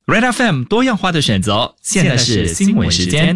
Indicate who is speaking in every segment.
Speaker 1: Red FM 多样化的选择，现在是新闻时间。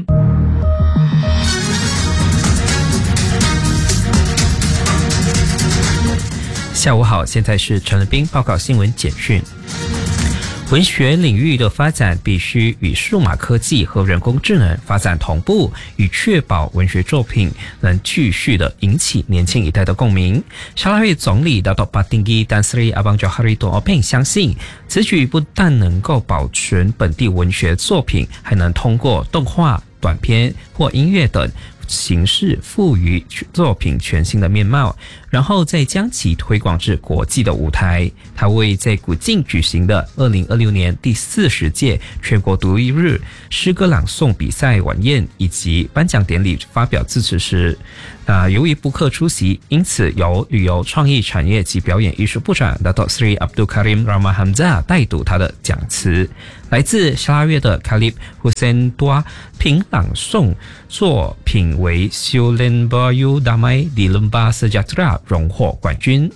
Speaker 2: 下午好，现在是陈乐斌报告新闻简讯。文学领域的发展必须与数码科技和人工智能发展同步，以确保文学作品能继续的引起年轻一代的共鸣。沙拉越总理Datuk Patinggi Tan Sri Abang Johari Tun Openg 相信，此举不但能够保存本地文学作品，还能通过动画、短片或音乐等形式赋予作品全新的面貌，然后再将其推广至国际的舞台。他为在古晋举行的2026年第40届全国独立日诗歌朗诵比赛晚宴以及颁奖典礼发表致辞时，由于不可出席，因此由旅游创意产业及表演艺术部长 Datuk Sri Abdul Karim Rama Hamzah 带读他的讲词。来自沙拉越的 Khalib Hussein Tua 凭朗诵作品为 Siulen Bayu Damai di Lembah Sejahtera 荣获冠军。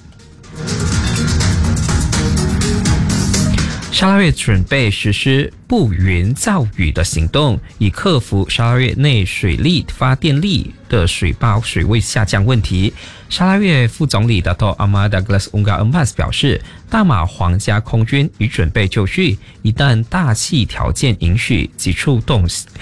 Speaker 2: 沙拉越准备实施不云造雨的行动，以克服沙拉越内水力发电力的水坝水位下降问题。沙拉越副总理Dato' Ahmad Douglas Unggal Empas 表示，大马皇家空军已准备就绪，一旦大气条件允许即出动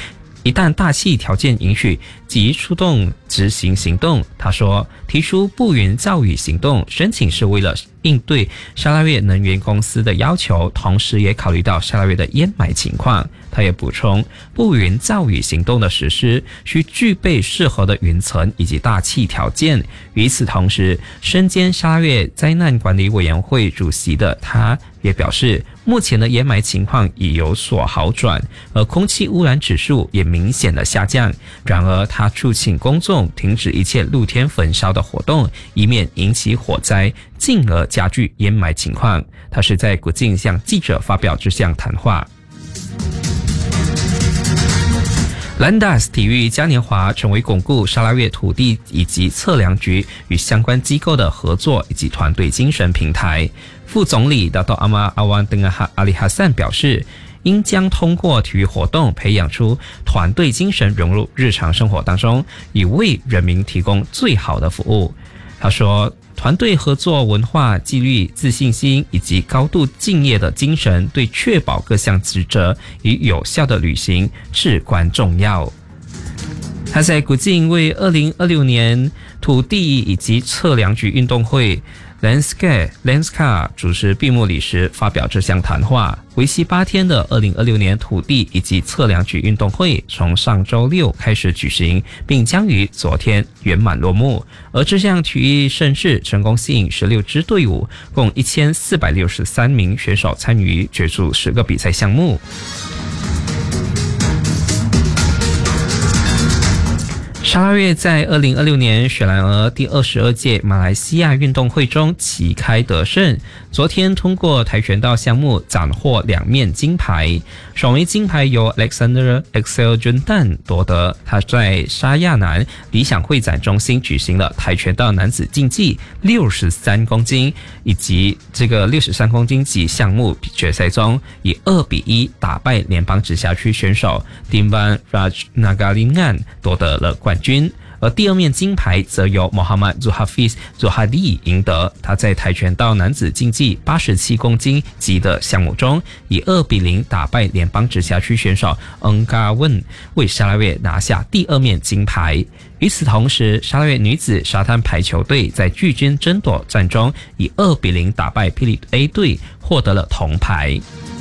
Speaker 2: 执行行动。他说，提出不云造雨行动申请是为了应对沙拉越能源公司的要求，同时也考虑到沙拉越的淹埋情况。他也补充，不云造雨行动的实施需具备适合的云层以及大气条件。与此同时，身兼沙拉越灾难管理委员会主席的他也表示，目前的淹埋情况已有所好转，而空气污染指数也明显的下降。然而，他促请公众停止一切露天焚烧的活动，以免引起火灾，进而加剧淹埋情况。他是在古晋向记者发表这项谈话。Landas 体育嘉年华成为巩固沙拉越土地以及测量局与相关机构的合作以及团队精神平台。副总理Dato' Ahmad Awan Tengah Ali Hassan 表示，应将通过体育活动培养出团队精神，融入日常生活当中，以为人民提供最好的服务。他说，团队合作文化、纪律、自信心以及高度敬业的精神，对确保各项职责与有效的履行至关重要。他在古晋为2026年土地以及测量局运动会Lenska 主持闭幕礼时发表这项谈话。为期8天的2026年土地以及测量局运动会从上周6开始举行，并将于昨天圆满落幕。而这项体育盛事成功吸引16支队伍，共1463名选手参与角逐10个比赛项目。沙拉越在2026年雪兰莪第22届马来西亚运动会中旗开得胜，昨天通过跆拳道项目斩获2面金牌，首枚金牌由 Alexander Excel Juntan 夺得。他在沙亚南理想会展中心举行了跆拳道男子竞技63公斤以及63公斤级项目决赛中，以2-1打败联邦直辖区选手 Timban Rajnagalingan 夺得了冠军。而第2面金牌则由 Muhammad Zuhafiz Zuhadi 赢得。他在跆拳道男子竞技87公斤级的项目中，以2-0打败联邦直辖区选手 Enggawen， 为沙拉越拿下第2面金牌。与此同时，沙拉越女子沙滩排球队在巨军争夺战中，以2-0打败霹雳 A 队，获得了铜牌。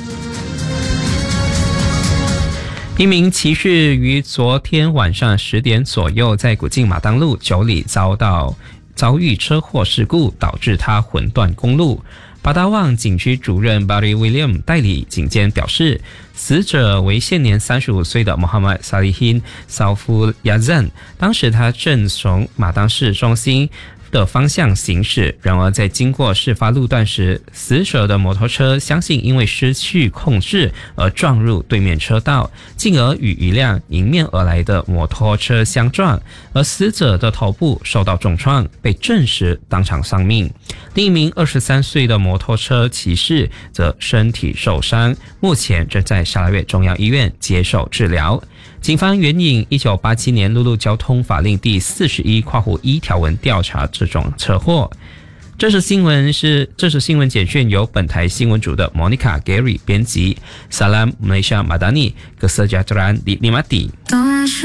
Speaker 2: 一名骑士于昨天晚上10点左右在古晋马当路9里遭遇车祸事故，导致他魂断公路。巴达旺警区主任 Barry William 代理警监表示，死者为现年35岁的 Muhammad Salihin Saiful Yazan， 当时他正从马当市中心的方向行驶，然而在经过事发路段时，死者的摩托车相信因为失去控制而撞入对面车道，进而与一辆迎面而来的摩托车相撞，而死者的头部受到重创，被证实当场丧命。 另一名23岁的摩托车骑士则身体受伤，目前正在沙拉越中央医院接受治疗。警方援引1987年陆路交通法令第41(1) 条文调查这种车祸。这是新闻简讯由本台新闻组的 Monica Gary 编辑 Salam Malaysia Madani Kesejahteraan Nikmati